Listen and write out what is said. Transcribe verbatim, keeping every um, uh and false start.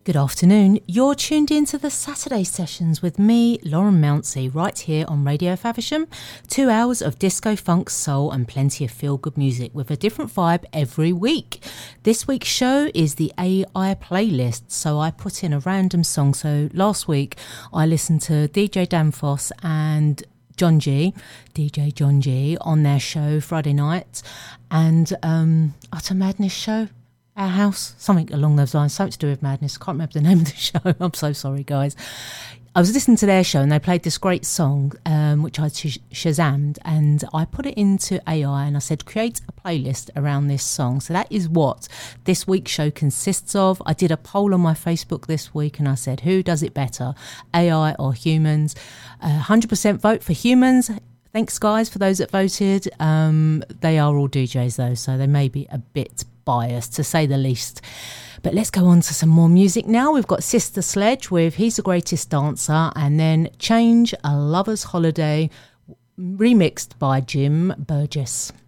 Good afternoon. You're tuned into the Saturday sessions with me, Lauren Mounsey, right here on Radio Faversham. Two hours of disco, funk, soul and plenty of feel-good music with a different vibe every week. This week's show is the A I playlist, so I put in a random song. So last week I listened to D J Danfoss and John G, D J John G, on their show Friday night, and um, Utter Madness show. Our House, something along those lines, something to do with madness. I can't remember the name of the show. I'm so sorry, guys. I was listening to their show and they played this great song, um, which I sh- shazammed, and I put it into A I and I said, create a playlist around this song. So that is what this week's show consists of. I did a poll on my Facebook this week and I said, who does it better, A I or humans? Uh, one hundred percent vote for humans. Thanks, guys, for those that voted. Um, they are all D Js, though, so they may be a bit biased, to say the least. But let's go on to some more music now. We've got Sister Sledge with He's the Greatest Dancer, and then Change, A Lover's Holiday, remixed by Jim Burgess.